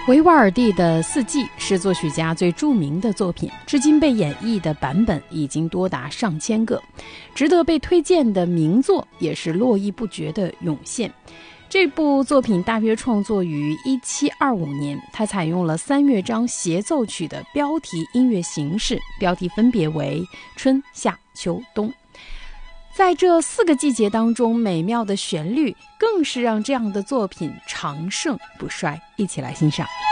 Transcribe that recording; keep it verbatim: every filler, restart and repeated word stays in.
维瓦尔第的《四季》是作曲家最著名的作品，至今被演绎的版本已经多达上千个，值得被推荐的名作也是络绎不绝的涌现。这部作品大约创作于一七二五年，它采用了三乐章协奏曲的标题音乐形式，标题分别为春、夏、秋、冬。在这四个季节当中，美妙的旋律更是让这样的作品长盛不衰。一起来欣赏。